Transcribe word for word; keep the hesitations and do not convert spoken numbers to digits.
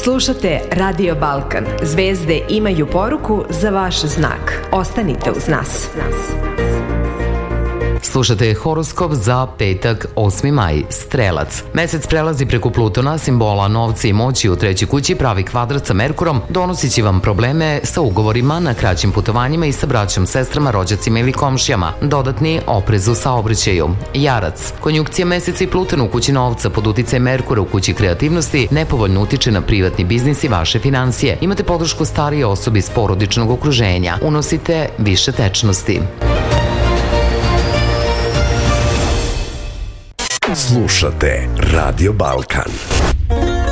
Slušate Radio Balkan. Zvezde imaju poruku za vaš znak. Ostanite uz nas. Slušate horoskop za petak, osmi maj, Strelac. Mesec prelazi preko Plutona, simbola novca i moći u trećoj kući, pravi kvadrat sa Merkurom, donosit će vam probleme sa ugovorima na kraćim putovanjima i sa braćom, sestrama, rođacima ili komšijama. Dodatni oprez u saobraćaju. Jarac. Konjunkcija meseca i Plutona u kući novca pod uticajem Merkura u kući kreativnosti nepovoljno utiče na privatni biznis i vaše financije. Imate podršku starije osobe iz porodičnog okruženja. Unosite više tečnosti. Slušate Radio Balkan.